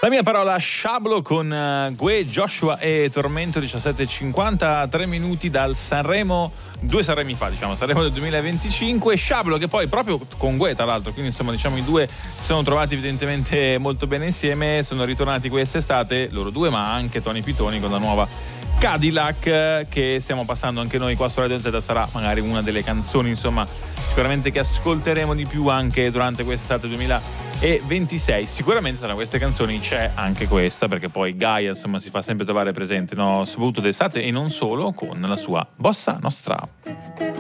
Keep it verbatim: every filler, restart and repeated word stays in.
La mia parola Sciablo con uh, Gue, Joshua e Tormento. Diciassette e cinquantatré minuti dal Sanremo, due Sanremi fa, diciamo, Sanremo del duemilaventicinque. Sciablo che poi proprio con Gue, tra l'altro, quindi insomma diciamo i due si sono trovati evidentemente molto bene insieme, sono ritornati quest'estate, loro due, ma anche Tony Pitoni con la nuova Cadillac, che stiamo passando anche noi qua su Radio Z. Sarà magari una delle canzoni, insomma, sicuramente che ascolteremo di più anche durante quest'estate duemilaventisei. Sicuramente tra queste canzoni c'è anche questa, perché poi Gaia, insomma, si fa sempre trovare presente, no? Soprattutto d'estate e non solo, con la sua Bossa Nostra.